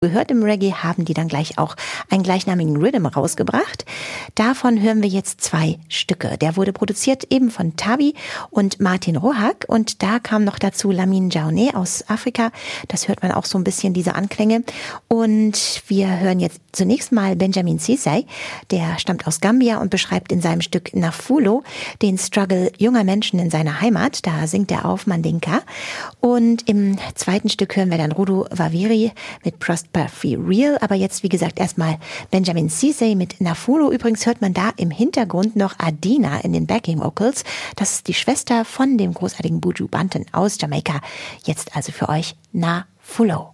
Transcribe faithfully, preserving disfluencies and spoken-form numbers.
gehört im Reggae, haben die dann gleich auch einen gleichnamigen Rhythm rausgebracht. Davon hören wir jetzt zwei Stücke. Der wurde produziert eben von Tabi und Martin Rohak und da kam noch dazu Lamine Diané aus Afrika. Das hört man auch so ein bisschen, diese Anklänge. Und wir hören jetzt zunächst mal Benjamin Cissé. Der stammt aus Gambia und beschreibt in seinem Stück Nafulo den Struggle junger Menschen in seiner Heimat. Da singt er auf Mandinka. Und im zweiten Stück hören wir dann Rudu Waviri mit Prosperity Real. Aber jetzt, wie gesagt, erstmal Benjamin Cissé mit Nafulo. Übrigens hört man da im Hintergrund noch Adina in den Backing Vocals. Das ist die Schwester von dem großartigen Buju Banton aus Jamaika. Jetzt also für euch Nafulo.